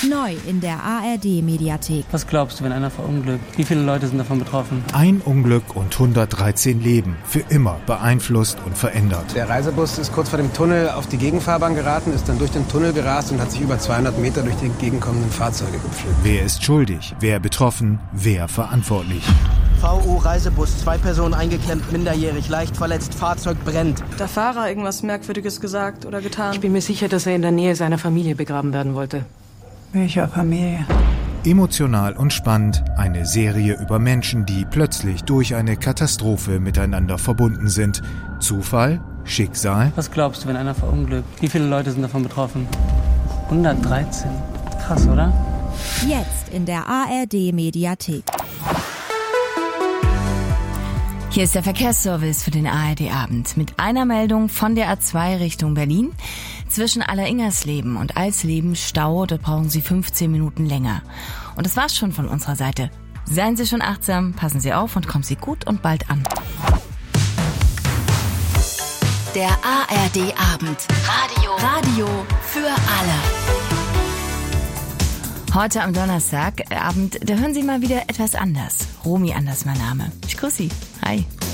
Neu in der ARD-Mediathek. Was glaubst du, wenn einer verunglückt? Wie viele Leute sind davon betroffen? Ein Unglück und 113 Leben. Für immer beeinflusst und verändert. Der Reisebus ist kurz vor dem Tunnel auf die Gegenfahrbahn geraten, ist dann durch den Tunnel gerast und hat sich über 200 Meter durch die entgegenkommenden Fahrzeuge gepflückt. Wer ist schuldig? Wer betroffen? Wer verantwortlich? VU Reisebus, 2 Personen eingeklemmt, minderjährig, leicht verletzt, Fahrzeug brennt. Hat der Fahrer irgendwas Merkwürdiges gesagt oder getan? Ich bin mir sicher, dass er in der Nähe seiner Familie begraben werden wollte. Welcher Familie? Emotional und spannend, eine Serie über Menschen, die plötzlich durch eine Katastrophe miteinander verbunden sind. Zufall? Schicksal? Was glaubst du, wenn einer verunglückt? Wie viele Leute sind davon betroffen? 113. Krass, oder? Jetzt in der ARD-Mediathek. Hier ist der Verkehrsservice für den ARD-Abend mit einer Meldung von der A2 Richtung Berlin. Zwischen Alleringersleben und Alsleben Stau, dort brauchen Sie 15 Minuten länger. Und das war's schon von unserer Seite. Seien Sie schon achtsam, passen Sie auf und kommen Sie gut und bald an. Der ARD-Abend. Radio für alle. Heute am Donnerstagabend, da hören Sie mal wieder etwas anders. Romy Anders mein Name. Ich grüße Sie. Hi.